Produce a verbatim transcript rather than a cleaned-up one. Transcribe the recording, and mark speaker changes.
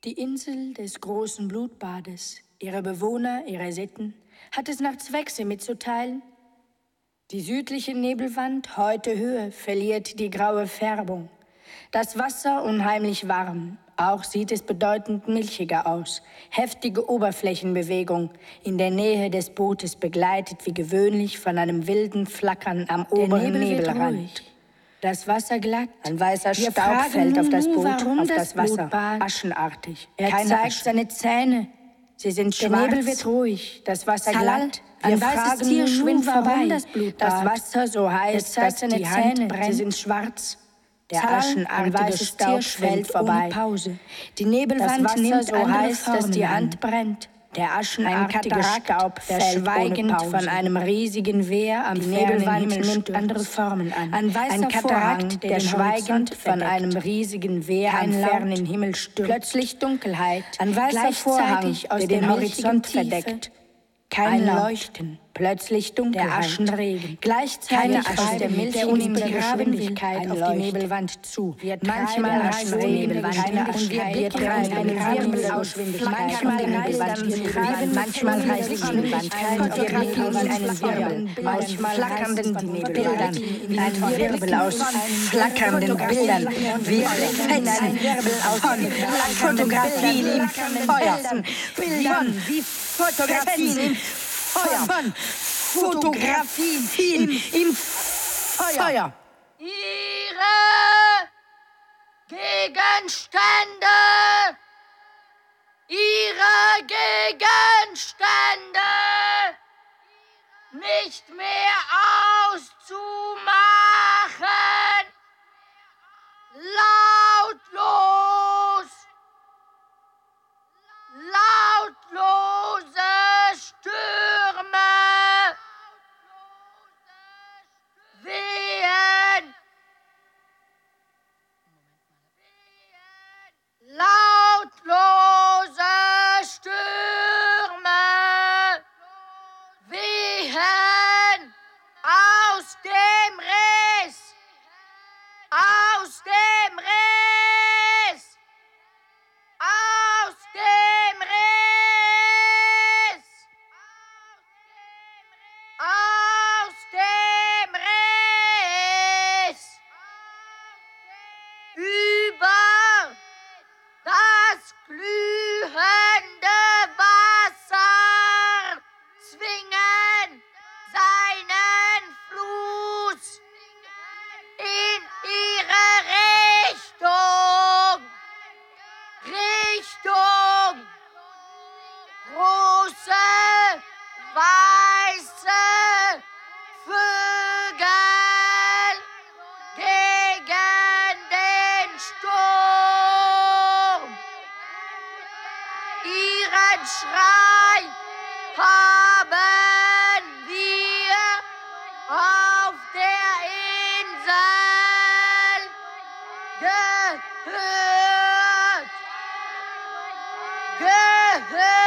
Speaker 1: Die Insel des großen Blutbades, ihre Bewohner, ihre Sitten, hat es nach Zwechse mitzuteilen. Die südliche Nebelwand, heute Höhe, verliert die graue Färbung. Das Wasser unheimlich warm, auch sieht es bedeutend milchiger aus. Heftige Oberflächenbewegung, in der Nähe des Bootes begleitet wie gewöhnlich von einem wilden Flackern am oberen
Speaker 2: Nebel wird
Speaker 1: Nebelrand.
Speaker 2: ruhig.
Speaker 1: Das Wasser glatt. Ein weißer
Speaker 2: Wir
Speaker 1: Staub
Speaker 2: fragen
Speaker 1: fällt auf das
Speaker 2: Nunu,
Speaker 1: Boot,
Speaker 2: warum
Speaker 1: auf
Speaker 2: das
Speaker 1: das Wasser,
Speaker 2: Blutbad?
Speaker 1: aschenartig. Er
Speaker 2: Keine
Speaker 1: zeigt
Speaker 2: Asche.
Speaker 1: seine Zähne. Sie sind
Speaker 2: Der
Speaker 1: schwarz.
Speaker 2: Nebel wird ruhig.
Speaker 1: Das Wasser
Speaker 2: Salal,
Speaker 1: glatt.
Speaker 2: ein
Speaker 1: Wir
Speaker 2: weißes
Speaker 1: fragen
Speaker 2: Tier
Speaker 1: Nunu,
Speaker 2: schwimmt
Speaker 1: warum
Speaker 2: vorbei.
Speaker 1: das Blutbad?
Speaker 2: Das
Speaker 1: Wasser so heiß,
Speaker 2: zeigt
Speaker 1: dass
Speaker 2: seine
Speaker 1: die Hand
Speaker 2: Zähne.
Speaker 1: brennt.
Speaker 2: Sie
Speaker 1: sind schwarz. Der
Speaker 2: Salal, ein
Speaker 1: aschenartige
Speaker 2: weißes
Speaker 1: Staub
Speaker 2: Tier
Speaker 1: fällt
Speaker 2: schwimmt
Speaker 1: vorbei.
Speaker 2: ohne Pause.
Speaker 1: Die Nebelwand
Speaker 2: Das Wasser
Speaker 1: nimmt
Speaker 2: so
Speaker 1: andere
Speaker 2: heiß, dass die
Speaker 1: Formen
Speaker 2: Hand
Speaker 1: an. brennt. Der aschenartige
Speaker 2: Katarakt,
Speaker 1: Staub
Speaker 2: der
Speaker 1: fällt
Speaker 2: schweigend
Speaker 1: ohne
Speaker 2: von
Speaker 1: Pause. Einem riesigen Wehr am
Speaker 2: Die
Speaker 1: fernen
Speaker 2: Nebelwand
Speaker 1: Himmel
Speaker 2: nimmt
Speaker 1: stürzt.
Speaker 2: andere Formen an.
Speaker 1: Ein weißer
Speaker 2: Ein Katarakt,
Speaker 1: Vorhang,
Speaker 2: der
Speaker 1: der
Speaker 2: den
Speaker 1: schweigend
Speaker 2: Horizont
Speaker 1: von
Speaker 2: verdeckt.
Speaker 1: einem riesigen Wehr
Speaker 2: Kein
Speaker 1: am
Speaker 2: Laut.
Speaker 1: fernen Himmel stürzt. Plötzlich Dunkelheit. Ein weißer Vorhang,
Speaker 2: Gleichzeitig aus
Speaker 1: der
Speaker 2: der
Speaker 1: den
Speaker 2: milchigen
Speaker 1: Horizont
Speaker 2: Tiefe.
Speaker 1: verdeckt.
Speaker 2: Kein
Speaker 1: Ein
Speaker 2: Laut.
Speaker 1: Leuchten. Plötzlich Dunkelheit.
Speaker 2: Der Aschenregen.
Speaker 1: Gleichzeitig
Speaker 2: Keine
Speaker 1: aus
Speaker 2: Asche,
Speaker 1: der
Speaker 2: der
Speaker 1: milchigen
Speaker 2: uns
Speaker 1: begraben
Speaker 2: Geschwindigkeit
Speaker 1: will,
Speaker 2: auf
Speaker 1: auf
Speaker 2: die
Speaker 1: die Nebelwand zu.
Speaker 2: Wir
Speaker 1: Manchmal
Speaker 2: treiben
Speaker 1: reisen
Speaker 2: eine
Speaker 1: die Nebelwand
Speaker 2: Nebelwand
Speaker 1: und wir
Speaker 2: und
Speaker 1: blicken
Speaker 2: wir
Speaker 1: rein
Speaker 2: treiben
Speaker 1: eine
Speaker 2: eine
Speaker 1: Wirbelausgeschwindigkeit.
Speaker 2: Manchmal
Speaker 1: die
Speaker 2: reisen
Speaker 1: Nebelwand,
Speaker 2: die
Speaker 1: Nebelwand, manchmal reist die Nebelwand und wir blicken in einen Wirbel aus flackernden Bildern, in einen Wirbel aus flackernden Bildern. Wir blicken in einen Wirbel aus Fotografien im Feuer, Bildern wie Fotografien im Feuer, von Fotografien im Feuer.
Speaker 3: Ihre Gegenstände, ihre Gegenstände nicht mehr auszumachen, lautlos, lautlose Stürme wehen, lautlose Stürme wehen aus dem Riss, aus dem Riss, aus dem Riss, aus dem Riss, über das glühende Wasser zwingen seinen Fluss in ihre Richtung, Richtung, große, weiße Vögel gegen den Sturm. Ihren Schrei haben wir auf der Insel gehört. Gehört.